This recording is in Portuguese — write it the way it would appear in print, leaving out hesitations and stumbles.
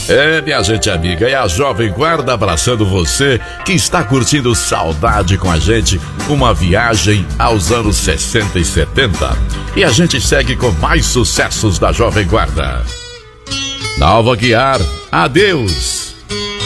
É, minha gente amiga, é a Jovem Guarda abraçando você que está curtindo Saudade com a gente, uma viagem aos anos 60 e 70. E a gente segue com mais sucessos da Jovem Guarda. Nova Guiar, adeus.